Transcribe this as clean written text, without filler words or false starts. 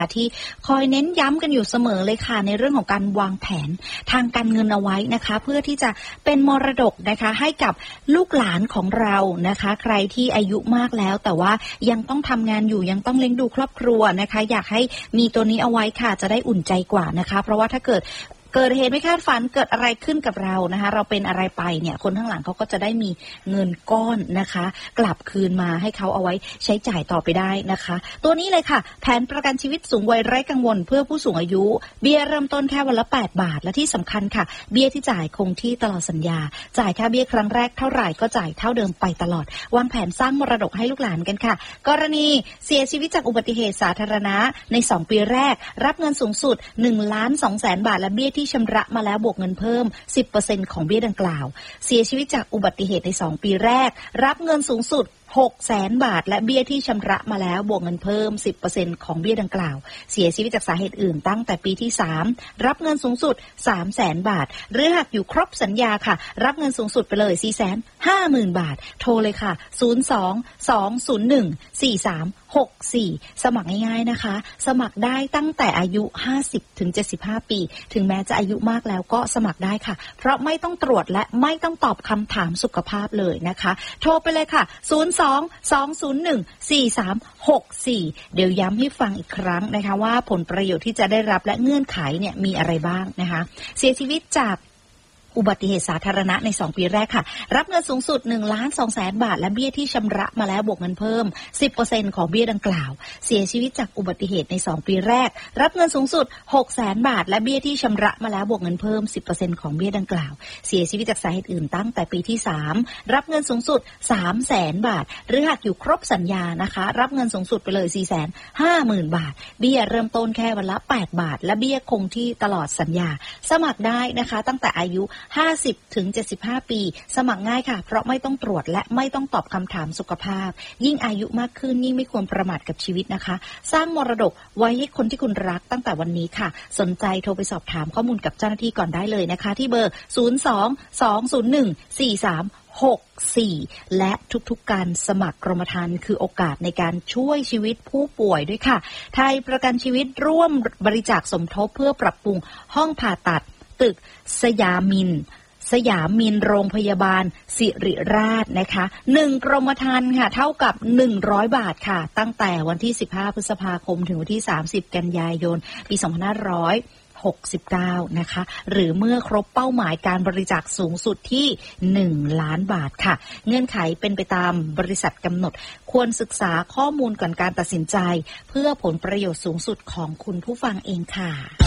ที่คอยเน้นย้ำกันอยู่เสมอเลยค่ะในเรื่องของการวางแผนทางการเงินเอาไว้นะคะเพื่อที่จะเป็นมรดกนะคะให้กับลูกหลานของเรานะคะใครที่อายุมากแล้วแต่ว่ายังต้องทำงานอยู่ยังต้องเลี้ยงดูครอบครัวนะคะอยากให้มีตัวนี้เอาไว้ค่ะจะได้อุ่นใจกว่านะคะเพราะว่าถ้าเกิดเหตุไม่คาดฝันเกิดอะไรขึ้นกับเรานะคะเราเป็นอะไรไปเนี่ยคนข้างหลังเขาก็จะได้มีเงินก้อนนะคะกลับคืนมาให้เขาเอาไว้ใช้จ่ายต่อไปได้นะคะตัวนี้เลยค่ะแผนประกันชีวิตสูงวัยไร้กังวลเพื่อผู้สูงอายุเบี้ยเริ่มต้นแค่วันละ8 บาทและที่สำคัญค่ะเบี้ยที่จ่ายคงที่ตลอดสัญญาจ่ายค่าเบี้ยครั้งแรกเท่าไหร่ก็จ่ายเท่าเดิมไปตลอดวางแผนสร้างมรดกให้ลูกหลานกันค่ะกรณีเสียชีวิตจากอุบัติเหตุสาธารณะใน2 ปีแรกรับเงินสูงสุด 1,200,000 บาทและเบี้ยที่ชำระมาแล้วบวกเงินเพิ่ม 10% ของเบี้ยดังกล่าวเสียชีวิตจากอุบัติเหตุใน2 ปีแรกรับเงินสูงสุด600,000 บาทและเบี้ยที่ชำระมาแล้วบวกเงินเพิ่ม 10% ของเบี้ยดังกล่าวเสียชีวิตจากสาเหตุอื่นตั้งแต่ปีที่3รับเงินสูงสุด 300,000 บาทหรือหากอยู่ครบสัญญาค่ะรับเงินสูงสุดไปเลย 450,000 บาทโทรเลยค่ะ02-201-4364สมัครง่ายๆนะคะสมัครได้ตั้งแต่อายุ50 ถึง 75 ปีถึงแม้จะอายุมากแล้วก็สมัครได้ค่ะเพราะไม่ต้องตรวจและไม่ต้องตอบคำถามสุขภาพเลยนะคะโทรไปเลยค่ะ02-201-4364เดี๋ยวย้ำให้ฟังอีกครั้งนะคะว่าผลประโยชน์ที่จะได้รับและเงื่อนไขเนี่ยมีอะไรบ้างนะคะเสียชีวิตจากอุบัติเหตุสาธารณะใน2 ปีแรกค่ะรับเงินสูงสุด 1,200,000 บาทและเบี้ยที่ชำระมาแล้วบวกเงินเพิ่ม 10% ของเบี้ยดังกล่าวเสียชีวิตจากอุบัติเหตุใน2 ปีแรกรับเงินสูงสุด 600,000 บาทและเบี้ยที่ชำระมาแล้วบวกเงินเพิ่ม 10% ของเบี้ยดังกล่าวเสียชีวิตจากสาเหตุอื่นตั้งแต่ปีที่3รับเงินสูงสุด 300,000 บาทหรือหากอยู่ครบสัญญานะคะรับเงินสูงสุดไปเลย 450,000 บาทเบี้ยเริ่มต้นแค่วันละ8 บาทและเบี้ยคงที่ตลอดสัญญาสมัครได้นะคะตั้งแต่อายุ50 ถึง 75 ปีสมัครง่ายค่ะเพราะไม่ต้องตรวจและไม่ต้องตอบคำถามสุขภาพยิ่งอายุมากขึ้นยิ่งไม่ควรประมาทกับชีวิตนะคะสร้างมรดกไว้ให้คนที่คุณรักตั้งแต่วันนี้ค่ะสนใจโทรไปสอบถามข้อมูลกับเจ้าหน้าที่ก่อนได้เลยนะคะที่เบอร์ 02-201-4364 และทุกๆการสมัครกรมธรรม์คือโอกาสในการช่วยชีวิตผู้ป่วยด้วยค่ะไทยประกันชีวิตร่วมบริจาคสมทบเพื่อปรับปรุงห้องผ่าตัดตึกสยามินโรงพยาบาลสิริราชนะคะ1 กรมธรรม์ค่ะเท่ากับ100 บาทค่ะตั้งแต่วันที่15 พฤษภาคมถึงวันที่30 กันยายนปี2569นะคะหรือเมื่อครบเป้าหมายการบริจาคสูงสุดที่1 ล้านบาทค่ะเงื่อนไขเป็นไปตามบริษัทกำหนดควรศึกษาข้อมูลก่อนการตัดสินใจเพื่อผลประโยชน์สูงสุดของคุณผู้ฟังเองค่ะ